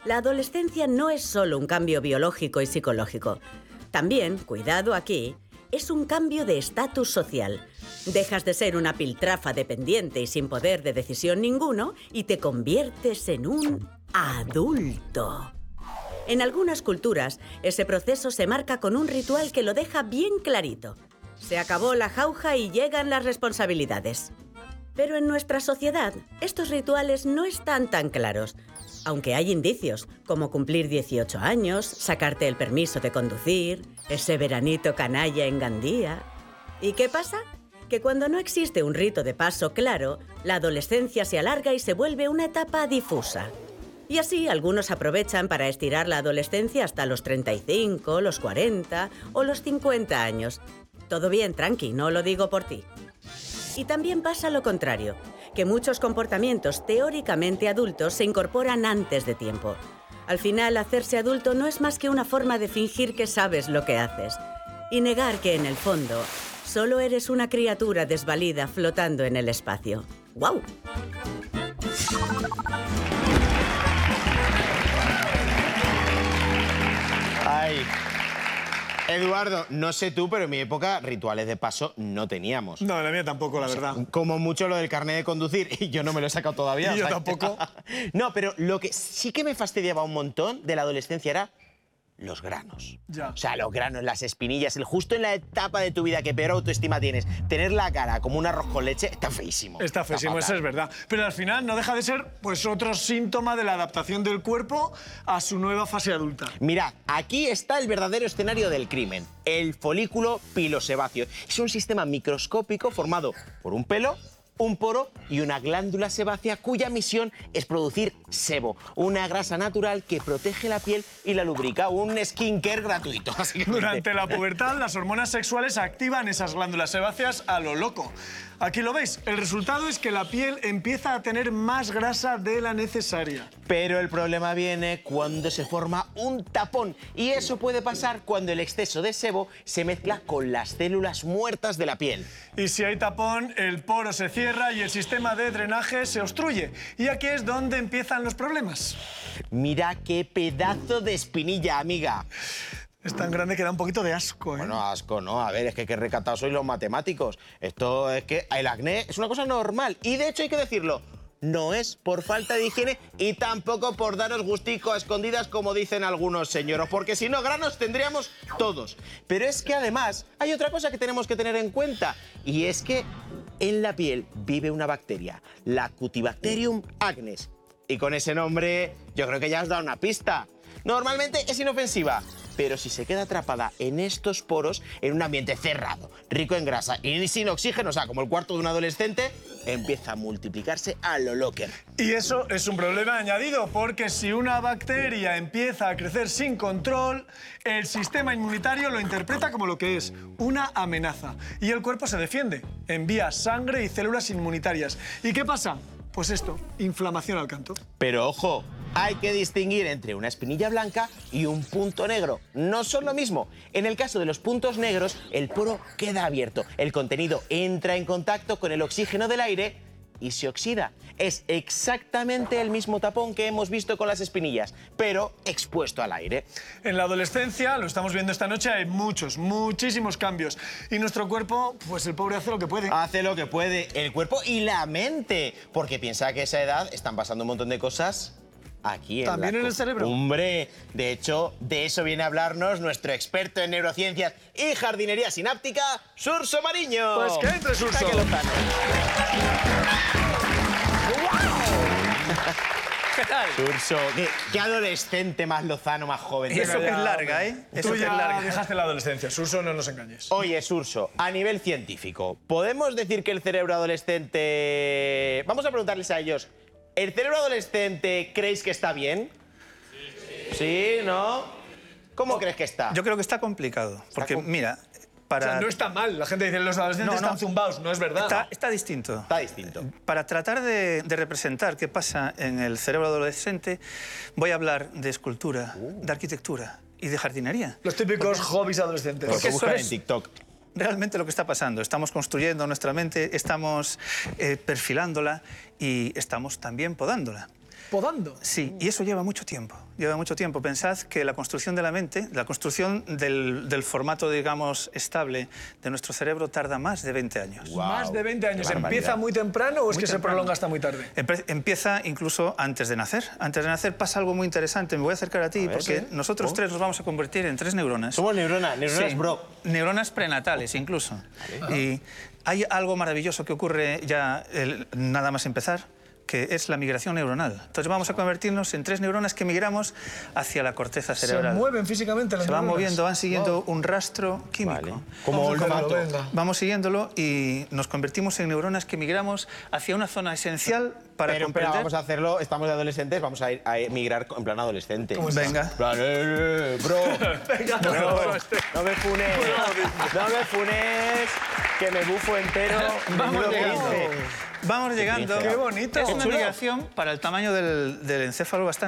La adolescencia no es solo un cambio biológico y psicológico. También, cuidado aquí, es un cambio de estatus social. Dejas de ser una piltrafa dependiente y sin poder de decisión ninguno y te conviertes en un adulto. En algunas culturas, ese proceso se marca con un ritual que lo deja bien clarito. Se acabó la jauja y llegan las responsabilidades. Pero en nuestra sociedad, estos rituales no están tan claros. Aunque hay indicios, como cumplir 18 años, sacarte el permiso de conducir, ese veranito canalla en Gandía. ¿Y qué pasa? Que cuando no existe un rito de paso claro, la adolescencia se alarga y se vuelve una etapa difusa. Y así algunos aprovechan para estirar la adolescencia hasta los 35, los 40 o los 50 años. Todo bien, tranqui, no lo digo por ti. Y también pasa lo contrario, que muchos comportamientos teóricamente adultos se incorporan antes de tiempo. Al final, hacerse adulto no es más que una forma de fingir que sabes lo que haces y negar que, en el fondo, solo eres una criatura desvalida flotando en el espacio. ¡Guau! Ay, Eduardo, no sé tú, pero en mi época rituales de paso no teníamos. No, en la mía tampoco, la verdad. Como mucho lo del carnet de conducir, y yo no me lo he sacado todavía. Y yo tampoco. No, pero lo que sí que me fastidiaba un montón de la adolescencia era los granos. Ya. O sea, los granos, las espinillas, justo en la etapa de tu vida que peor autoestima tienes, tener la cara como un arroz con leche, está feísimo. Está feísimo, eso es verdad. Pero al final no deja de ser pues otro síntoma de la adaptación del cuerpo a su nueva fase adulta. Mirad, aquí está el verdadero escenario del crimen, el folículo pilosebáceo. Es un sistema microscópico formado por un pelo, un poro y una glándula sebácea cuya misión es producir sebo, una grasa natural que protege la piel y la lubrica, un skincare gratuito. Durante la pubertad, las hormonas sexuales activan esas glándulas sebáceas a lo loco. Aquí lo veis, el resultado es que la piel empieza a tener más grasa de la necesaria. Pero el problema viene cuando se forma un tapón y eso puede pasar cuando el exceso de sebo se mezcla con las células muertas de la piel. Y si hay tapón, el poro se cierra y el sistema de drenaje se obstruye. Y aquí es donde empiezan los problemas. Mira qué pedazo de espinilla, amiga. Es tan grande que da un poquito de asco, ¿eh? Bueno, asco, ¿no? A ver, es que qué recatados sois los matemáticos. Esto es que el acné es una cosa normal. Y de hecho hay que decirlo, no es por falta de higiene y tampoco por daros gustico a escondidas como dicen algunos señoros, porque si no, granos tendríamos todos. Pero es que además hay otra cosa que tenemos que tener en cuenta y es que en la piel vive una bacteria, la Cutibacterium acnes. Y con ese nombre yo creo que ya has dado una pista. Normalmente es inofensiva, pero si se queda atrapada en estos poros, en un ambiente cerrado, rico en grasa y sin oxígeno, o sea, como el cuarto de un adolescente, empieza a multiplicarse a lo locker. Y eso es un problema añadido, porque si una bacteria empieza a crecer sin control, el sistema inmunitario lo interpreta como lo que es, una amenaza. Y el cuerpo se defiende, envía sangre y células inmunitarias. ¿Y qué pasa? Pues esto, inflamación al canto. Pero ojo, hay que distinguir entre una espinilla blanca y un punto negro. No son lo mismo. En el caso de los puntos negros, el poro queda abierto. El contenido entra en contacto con el oxígeno del aire y se oxida. Es exactamente el mismo tapón que hemos visto con las espinillas, pero expuesto al aire. En la adolescencia, lo estamos viendo esta noche, hay muchísimos cambios. Y nuestro cuerpo, pues el pobre hace lo que puede. Hace lo que puede el cuerpo y la mente, porque piensa que a esa edad están pasando un montón de cosas aquí también en el cerebro. Hombre, de hecho, de eso viene a hablarnos nuestro experto en neurociencias y jardinería sináptica, Surso Mariño. Pues que entre, Surso. Saque Lozano. ¿Qué tal? Surso, qué adolescente más lozano, más joven. Eso que es larga, ¿eh? Eso Tú que es ya larga. dejaste la adolescencia, Surso, no nos engañes. Oye, Surso, a nivel científico, ¿podemos decir que el cerebro adolescente... Vamos a preguntarles a ellos, ¿el cerebro adolescente creéis que está bien? Sí. ¿Sí? ¿No? ¿Cómo crees que está? Yo creo que está complicado, porque mira, para... O sea, no está mal. La gente dice los adolescentes están zumbados. No es verdad. Está distinto. Está distinto. Para tratar de representar qué pasa en el cerebro adolescente, voy a hablar de escultura, de arquitectura y de jardinería. Los típicos hobbies adolescentes. Porque eso buscar es- en TikTok. Realmente lo que está pasando, estamos construyendo nuestra mente, estamos perfilándola y estamos también podándola. podando. Sí, y eso lleva mucho tiempo. Lleva mucho tiempo. Pensad que la construcción de la mente, la construcción del formato, digamos, estable de nuestro cerebro tarda más de 20 años. Guau, Más de 20 años. qué barbaridad. ¿Empieza muy temprano o es que se prolonga hasta muy tarde? Empieza incluso antes de nacer. Antes de nacer pasa algo muy interesante. Me voy a acercar a ti ver, porque sí. nosotros tres nos vamos a convertir en 3 neuronas. Somos neuronas Sí, bro. neuronas prenatales incluso. Y hay algo maravilloso que ocurre ya nada más empezar, que es la migración neuronal. Entonces vamos a convertirnos en 3 neuronas que migramos hacia la corteza cerebral. Se mueven físicamente las Se van neuronas. moviendo, van siguiendo un rastro químico. Vale. Como Vamos a verlo, olfato. venga. Vamos siguiéndolo y nos convertimos en neuronas que migramos hacia una zona esencial para Pero espera, comprender... vamos a hacerlo, estamos de adolescentes, vamos a ir a emigrar en plan adolescente. Venga. En plan, bro. Bro, no me funes. No me funes, que me bufo entero. Vamos Menudo llegando. príncipe. Vamos llegando. Qué bonito. Es una Chulo. migración para el tamaño del encéfalo bastante